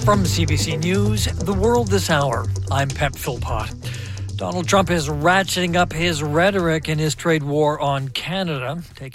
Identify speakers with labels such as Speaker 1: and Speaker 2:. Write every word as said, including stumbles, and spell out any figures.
Speaker 1: From C B C News, The World This Hour, I'm Pep Philpott. Donald Trump is ratcheting up his rhetoric in his trade war on Canada, taking